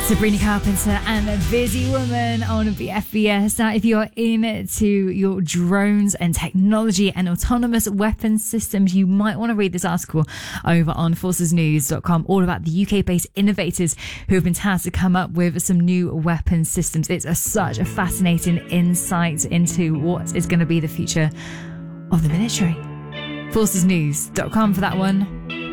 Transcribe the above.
Sabrina Carpenter and a Busy Woman on BFBS. Now, if you're into your drones and technology and autonomous weapons systems, you might want to read this article over on forcesnews.com, all about the UK-based innovators who have been tasked to come up with some new weapons systems. It's such a fascinating insight into what is going to be the future of the military. Forcesnews.com for that one.